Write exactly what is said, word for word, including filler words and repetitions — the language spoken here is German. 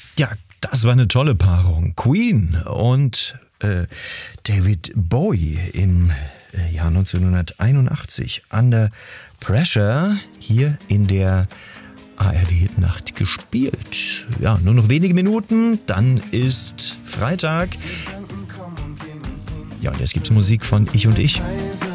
Ja, das war eine tolle Paarung. Queen und äh, David Bowie im äh, Jahr neunzehnhunderteinundachtzig. Under Pressure hier in der A R D-Nacht gespielt. Ja, nur noch wenige Minuten, dann ist Freitag. Ja, und jetzt gibt's Musik von Ich und Ich.